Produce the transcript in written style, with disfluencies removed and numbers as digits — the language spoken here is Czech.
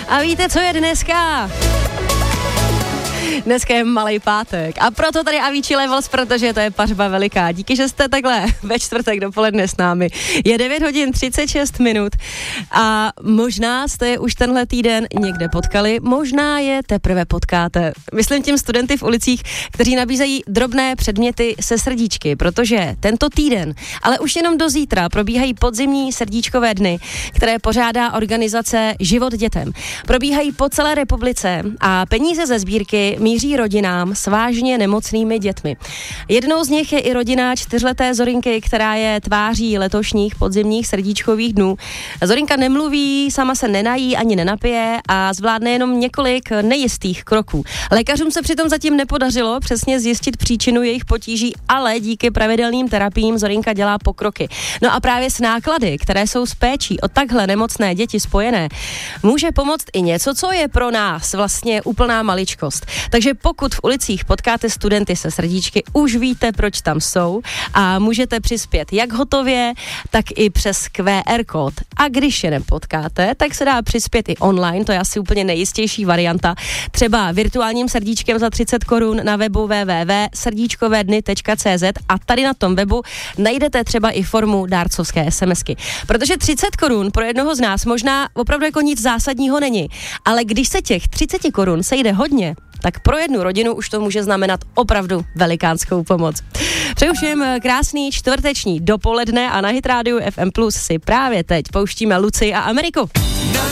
A víte, co je dneska? Dneska je malej pátek a proto tady Avicii Levels, protože to je pařba veliká. Díky, že jste takhle ve čtvrtek dopoledne s námi. Je 9 hodin 36 minut a možná jste je už tenhle týden někde potkali, možná je teprve potkáte. Myslím tím studenty v ulicích, kteří nabízejí drobné předměty se srdíčky, protože tento týden, ale už jenom do zítra probíhají podzimní srdíčkové dny, které pořádá organizace Život dětem. Probíhají po celé republice a peníze ze sbírky míří rodinám s vážně nemocnými dětmi. Jednou z nich je i rodina 4leté Zorinky, která je tváří letošních podzimních srdíčkových dnů. Zorinka nemluví, sama se nenají ani nenapije a zvládne jenom několik nejistých kroků. Lékařům se přitom zatím nepodařilo přesně zjistit příčinu jejich potíží, ale díky pravidelným terapiím Zorinka dělá pokroky. No a právě s náklady, které jsou s péčí o takhle nemocné děti spojené, může pomoct i něco, co je pro nás vlastně úplná maličkost. Takže pokud v ulicích potkáte studenty se srdíčky, už víte, proč tam jsou a můžete přispět jak hotově, tak i přes QR kód. A když je nepotkáte, tak se dá přispět i online, to je asi úplně nejistější varianta. Třeba virtuálním srdíčkem za 30 korun na webu www.srdíčkovedny.cz a tady na tom webu najdete třeba i formu dárcovské SMSky. Protože 30 korun pro jednoho z nás možná opravdu jako nic zásadního není, ale když se těch 30 korun sejde hodně, tak pro jednu rodinu už to může znamenat opravdu velikánskou pomoc. Přeju všem krásný čtvrteční dopoledne a na Hit Radio FM Plus si právě teď pouštíme Lucii a Ameriku.